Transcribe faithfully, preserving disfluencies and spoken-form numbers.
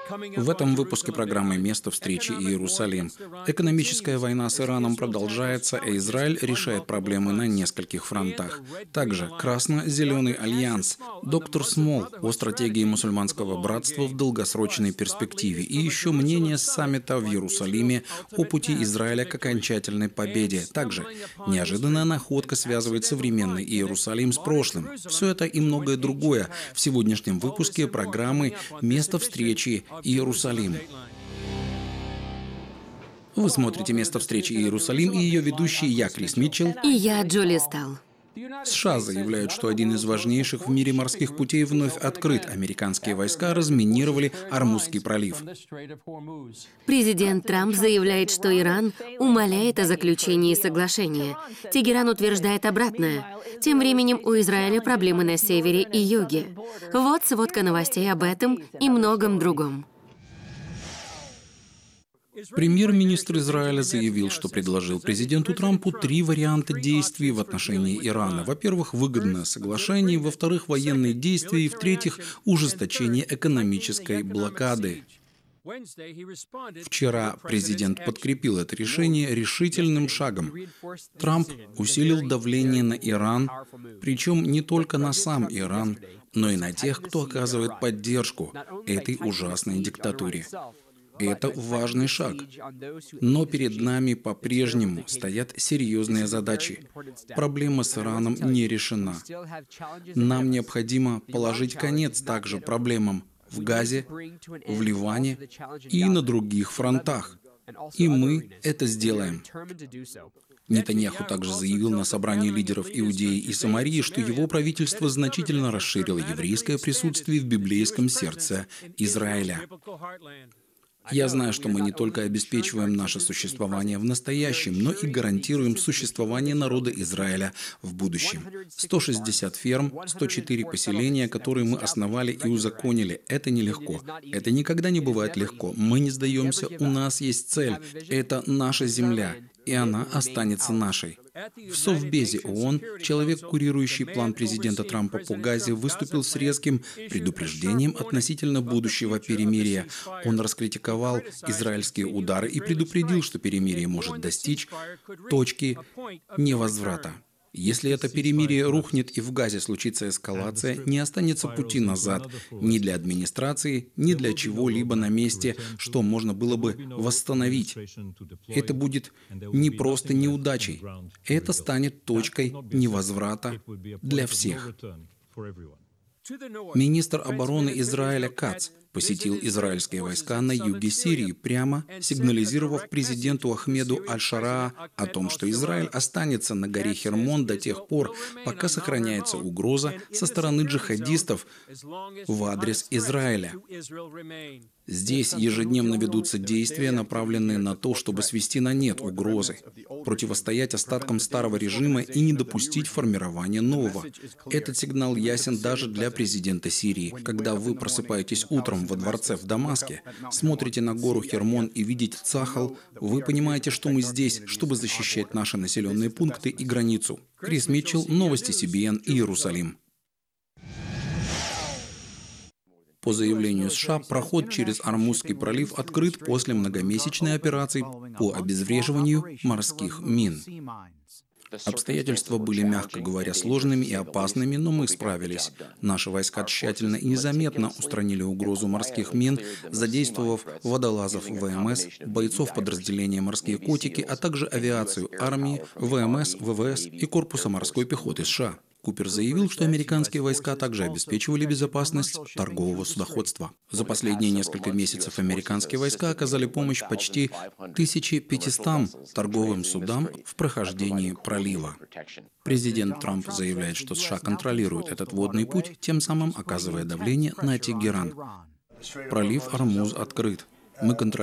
В этом выпуске программы «Место встречи Иерусалим». Экономическая война с Ираном продолжается, а Израиль решает проблемы на нескольких фронтах. Также Красно-Зеленый альянс, доктор Смол о стратегии мусульманского братства в долгосрочной перспективе и еще мнение с саммита в Иерусалиме о пути Израиля к окончательной победе. Также неожиданная находка связывает современный Иерусалим с прошлым. Все это и многое другое в сегодняшнем выпуске программы «Место встречи Иерусалим». Вы смотрите «Место встречи Иерусалим» и ее ведущие я, Крис Митчелл. И я, Джоли Стал. США заявляют, что один из важнейших в мире морских путей вновь открыт. Американские войска разминировали Ормузский пролив. Президент Трамп заявляет, что Иран умаляет о заключении соглашения. Тегеран утверждает обратное. Тем временем у Израиля проблемы на севере и юге. Вот сводка новостей об этом и многом другом. Премьер-министр Израиля заявил, что предложил президенту Трампу три варианта действий в отношении Ирана. Во-первых, выгодное соглашение, во-вторых, военные действия и, в-третьих, ужесточение экономической блокады. Вчера президент подкрепил это решение решительным шагом. Трамп усилил давление на Иран, причем не только на сам Иран, но и на тех, кто оказывает поддержку этой ужасной диктатуре. Это важный шаг. Но перед нами по-прежнему стоят серьезные задачи. Проблема с Ираном не решена. Нам необходимо положить конец также проблемам в Газе, в Ливане и на других фронтах. И мы это сделаем. Нетаньяху также заявил на собрании лидеров Иудеи и Самарии, что его правительство значительно расширило еврейское присутствие в библейском сердце Израиля. Я знаю, что мы не только обеспечиваем наше существование в настоящем, но и гарантируем существование народа Израиля в будущем. сто шестьдесят ферм, сто четыре поселения, которые мы основали и узаконили. Это нелегко. Это никогда не бывает легко. Мы не сдаемся, у нас есть цель. Это наша земля, и она останется нашей. В Совбезе ООН человек, курирующий план президента Трампа по Газе, выступил с резким предупреждением относительно будущего перемирия. Он раскритиковал израильские удары и предупредил, что перемирие может достичь точки невозврата. Если это перемирие рухнет и в Газе случится эскалация, не останется пути назад ни для администрации, ни для чего-либо на месте, что можно было бы восстановить. Это будет не просто неудачей, это станет точкой невозврата для всех. Министр обороны Израиля Кац посетил израильские войска на юге Сирии, прямо сигнализировав президенту Ахмеду Аль-Шараа о том, что Израиль останется на горе Хермон до тех пор, пока сохраняется угроза со стороны джихадистов в адрес Израиля. Здесь ежедневно ведутся действия, направленные на то, чтобы свести на нет угрозы, противостоять остаткам старого режима и не допустить формирования нового. Этот сигнал ясен даже для президента Сирии. Когда вы просыпаетесь утром во дворце в Дамаске, смотрите на гору Хермон и видите Цахал, вы понимаете, что мы здесь, чтобы защищать наши населенные пункты и границу. Крис Митчелл, новости си би эн, Иерусалим. По заявлению США, проход через Ормузский пролив открыт после многомесячной операции по обезвреживанию морских мин. Обстоятельства были, мягко говоря, сложными и опасными, но мы справились. Наши войска тщательно и незаметно устранили угрозу морских мин, задействовав водолазов ВМС, бойцов подразделения «Морские котики», а также авиацию армии, ВМС, ВВС и Корпуса морской пехоты США. Купер заявил, что американские войска также обеспечивали безопасность торгового судоходства. За последние несколько месяцев американские войска оказали помощь почти тысяче пятистам торговым судам в прохождении пролива. Президент Трамп заявляет, что США контролируют этот водный путь, тем самым оказывая давление на Тегеран. Пролив Ормуз открыт. Мы контролируем